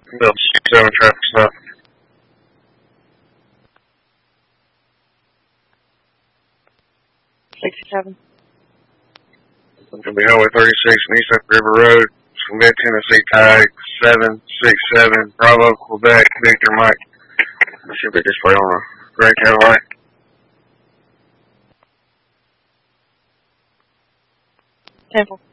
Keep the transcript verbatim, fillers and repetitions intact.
Bill six seven traffic stop. sixty-seven. It's going to be Highway thirty-six and East Up River Road. It's going to be Tennessee tag seven six seven Bravo Quebec Victor Mike. It should be displayed on a gray Cadillac. Temple.